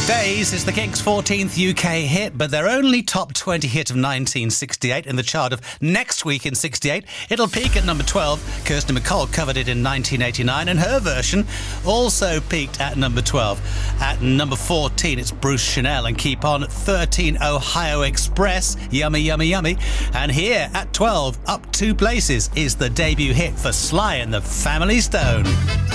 Days is the Kinks' 14th UK hit, but their only top 20 hit of 1968 in the chart of next week in 68. It'll peak at number 12. Kirsty MacColl covered it in 1989, and her version also peaked at number 12. At number 14, it's Bruce Chanel and Keep On. At 13, Ohio Express, Yummy, Yummy, Yummy. And here at 12, up 2 places, is the debut hit for Sly and the Family Stone.